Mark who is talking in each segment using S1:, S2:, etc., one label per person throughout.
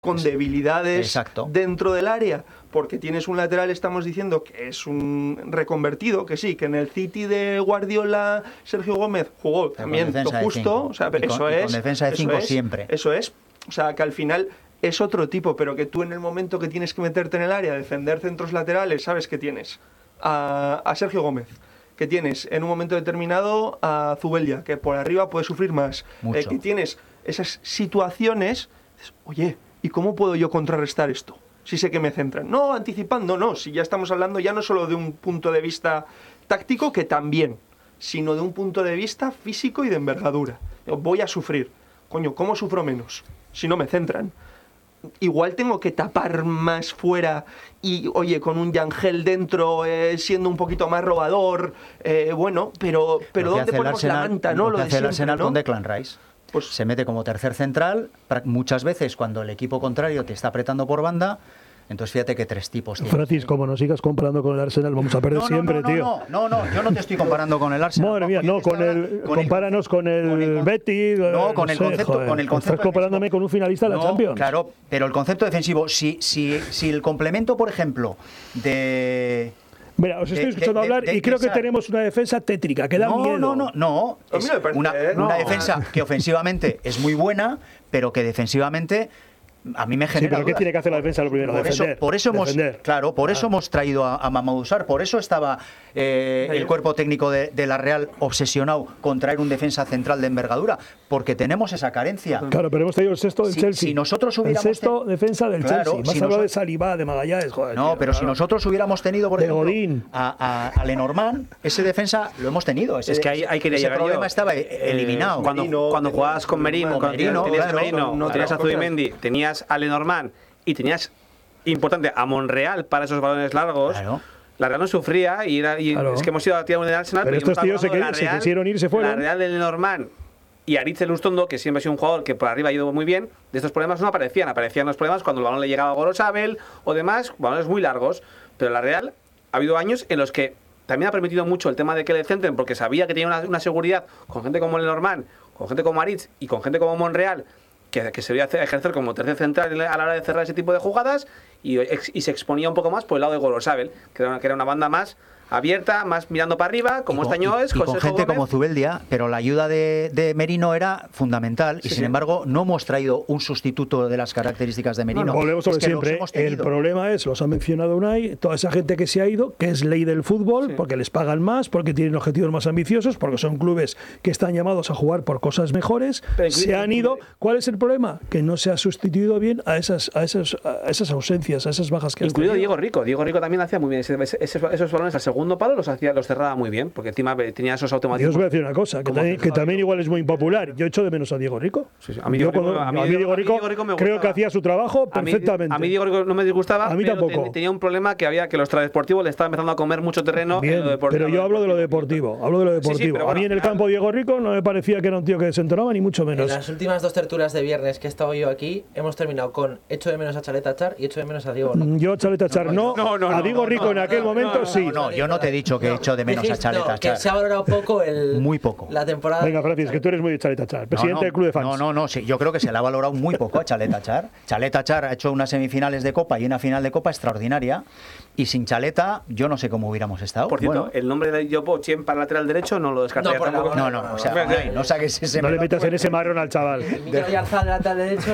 S1: con debilidades dentro del área, porque tienes un lateral, estamos diciendo que es un reconvertido, que sí, que en el City de Guardiola, Sergio Gómez jugó también lo justo, o sea, eso es,
S2: con defensa de 5 siempre.
S1: Eso es, o sea, que al final es otro tipo, pero que tú en el momento que tienes que meterte en el área, defender centros laterales, sabes que tienes a Sergio Gómez, que tienes en un momento determinado a Zubeldia, que por arriba puede sufrir más, que tienes esas situaciones, oye, ¿y cómo puedo yo contrarrestar esto? Si sé que me centran. No, anticipando, no. Si ya estamos hablando ya no solo de un punto de vista táctico, que también, sino de un punto de vista físico y de envergadura. Voy a sufrir. Coño, ¿cómo sufro menos? Si no me centran. Igual tengo que tapar más fuera y, oye, con un Yangel dentro, siendo un poquito más robador, bueno, pero ¿dónde ponemos la manta, no?
S2: Lo que hace el Arsenal con Declan Rice. Pues se mete como tercer central, muchas veces cuando el equipo contrario te está apretando por banda, entonces fíjate que 3 tipos tienes.
S3: Francis, como nos sigas comparando con el Arsenal, vamos a perder siempre, tío.
S2: No, yo no te estoy comparando con el Arsenal.
S3: Madre mía, compáranos con el Betis.
S2: No, con el concepto.
S3: Estás comparándome con un finalista de la Champions.
S2: Claro, pero el concepto defensivo, si el complemento, por ejemplo, de...
S3: Mira, os estoy escuchando hablar y creo que tenemos una defensa tétrica, que da miedo.
S2: No. Es una defensa que ofensivamente es muy buena, pero que defensivamente a mí me genera.
S3: Sí, pero ¿qué tiene que hacer la defensa lo primero?
S2: Por eso hemos traído a Mamadou Sarr, por eso estaba el cuerpo técnico de la Real obsesionado con traer un defensa central de envergadura, porque tenemos esa carencia.
S3: Claro, pero hemos tenido el sexto del Chelsea.
S2: Si nosotros hubiéramos
S3: el sexto defensa del Chelsea. Más hablado de Salibá, de Magallanes, joder.
S2: No, pero si nosotros hubiéramos tenido, por ejemplo, a Lenormand, ese defensa lo hemos tenido.
S4: Es que hay que
S2: ese problema estaba eliminado.
S4: Cuando jugabas con Merino, tenías Merino, tenías a Zubimendi, tenías a Lenormand y tenías, importante, a Monreal para esos balones largos. Claro. La Real no sufría y es que hemos ido a tirar un del Arsenal,
S3: pero estos tíos se quisieron ir, se fueron.
S4: La Real de Lenormand y Aritz Elustondo, que siempre ha sido un jugador que por arriba ha ido muy bien, de estos problemas no aparecían los problemas cuando el balón le llegaba a Gorosabel o demás, balones muy largos, pero la Real ha habido años en los que también ha permitido mucho el tema de que le centren, porque sabía que tenía una seguridad con gente como Lenormand, con gente como Aritz y con gente como Monreal, que se veía ejercer como tercer central a la hora de cerrar ese tipo de jugadas y se exponía un poco más por el lado de Gorosabel, que era una banda más abierta, más mirando para arriba, como Estañoes,
S2: con gente como Zubeldia, pero la ayuda de Merino era fundamental y sin embargo no hemos traído un sustituto de las características de Merino.
S3: Volvemos sobre siempre. El problema es, los ha mencionado Unai, toda esa gente que se ha ido, que es ley del fútbol, porque les pagan más, porque tienen objetivos más ambiciosos, porque son clubes que están llamados a jugar por cosas mejores, se han ido. ¿Cuál es el problema? Que no se ha sustituido bien a esas ausencias, a esas bajas que
S4: incluido Diego Rico. Diego Rico también hacía muy bien esos balones al segundo palo, los cerraba muy bien, porque encima tenía esos automatismos.
S3: Yo os voy a decir una cosa, que también igual es muy impopular. Yo echo de menos a Diego Rico.
S4: Sí. A mí Diego Rico
S3: creo que hacía su trabajo perfectamente.
S4: A mí Diego Rico no me disgustaba,
S3: a mí
S4: pero
S3: tampoco.
S4: Tenía un problema que había, que los extradeportivos le estaban empezando a comer mucho terreno
S3: bien,
S4: en lo deportivo.
S3: Pero yo hablo de lo deportivo. Bueno, a mí en el campo Diego Rico no me parecía que era un tío que desentonaba, ni mucho menos.
S5: En las últimas 2 tertulias de viernes que he estado yo aquí, hemos terminado con echo de menos a Chaleta Char y echo de menos a Diego Rico.
S3: Yo a Chaleta Char no, a Diego Rico en aquel momento sí.
S2: No, yo no te he dicho que echo de menos a Chaleta Char.
S5: Que se ha valorado poco
S2: muy poco.
S5: La temporada.
S3: Venga, Francis, que tú eres muy de Chaleta Char, presidente del club de fans.
S2: No, sí, yo creo que se le ha valorado muy poco a Chaleta Char. Chaleta Char ha hecho unas semifinales de Copa y una final de Copa extraordinaria, y sin Chaleta yo no sé cómo hubiéramos estado.
S4: Por cierto, el nombre de Yopo Chien para lateral derecho no lo descartaría tampoco.
S2: No, o sea, no saques ese.
S3: No le metas en ese marrón al chaval.
S5: Lateral derecho,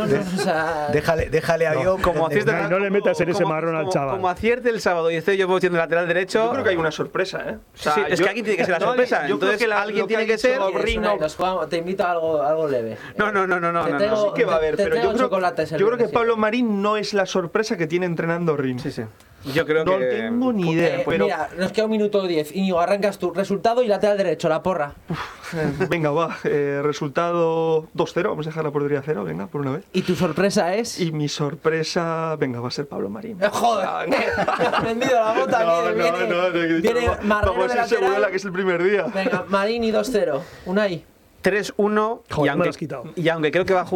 S2: déjale a yo
S4: como
S3: no le metas en ese marrón al chaval.
S4: Como acierte el sábado y esté Yopo Chien de lateral derecho.
S1: Yo creo que hay una sorpresa, ¿eh?
S4: O sea, es que alguien tiene que ser la sorpresa. Entonces alguien tiene que ser.
S5: Te invito a algo leve.
S4: No.
S1: Sí que va a haber, pero yo creo que Pablo Marín no es la sorpresa que tiene entrenando Rin.
S4: Sí. Yo creo
S1: no tengo ni idea.
S5: Mira, nos queda un minuto 10. Íñigo, arrancas tú. Resultado y lateral derecho, la porra.
S1: Venga, va. Resultado 2-0. Vamos a dejar la portería a 0, venga, por una vez.
S5: ¿Y tu sorpresa es?
S1: Y mi sorpresa, venga, va a ser Pablo Marín.
S5: ¡Joder! Me has vendido la bota. Viene Marrero
S1: vamos a ir seguro la que es el primer día.
S5: Venga, Marín y 2-0. Unai.
S4: 3-1. Y aunque creo que va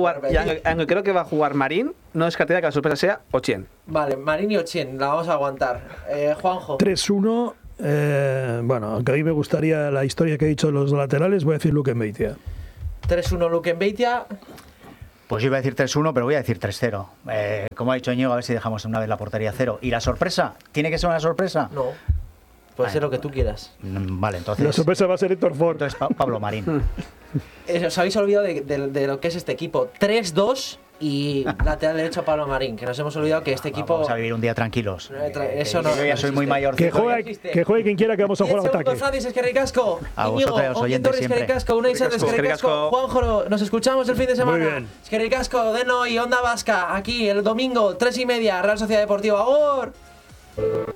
S4: a jugar Marín, no descartaría que la sorpresa sea Ochien.
S5: Vale, Marín y Ochien, la vamos a aguantar. Juanjo.
S3: 3-1. Bueno, aunque a mí me gustaría la historia que he dicho de los laterales, voy a decir Luque Mbeitia.
S5: 3-1 Luque Mbeitia.
S2: Pues yo iba a decir 3-1, pero voy a decir 3-0. Como ha dicho Íñigo, a ver si dejamos una vez la portería 0. ¿Y la sorpresa? ¿Tiene que ser una sorpresa?
S5: No. Puede ser lo que tú quieras.
S2: Vale, entonces...
S3: La sorpresa va a ser Héctor Ford.
S2: Entonces Pablo Marín.
S5: Os habéis olvidado de lo que es este equipo. 3-2 y lateral derecho Pablo Marín, que nos hemos olvidado que este equipo...
S2: Vamos a vivir un día tranquilos.
S5: Eso no.
S2: Yo ya soy muy mayor.
S3: Que juegue quien quiera, que vamos a jugar al ataque.
S5: Francis, es que ricasco.
S2: A vosotros, a los oyentes siempre.
S5: Unai Sánchez, es que ricasco. Juanjo, nos escuchamos el fin de semana.
S3: Muy bien.
S5: Es que ricasco, Deno y Onda Vasca, aquí el domingo, 3:30, Real Sociedad Deportiva. ¡Or!